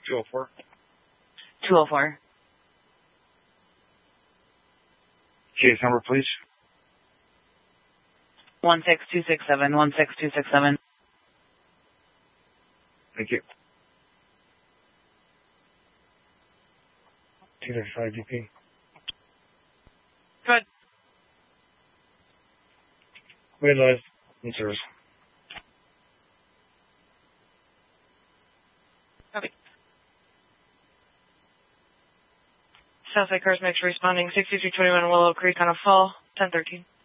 204. 204. Case number, please. 16267. 16267. Thank you. 235 DP. Good. We advise in service. Copy. Southside Cars Mix responding 6321 Willow Creek on a fall, 1013.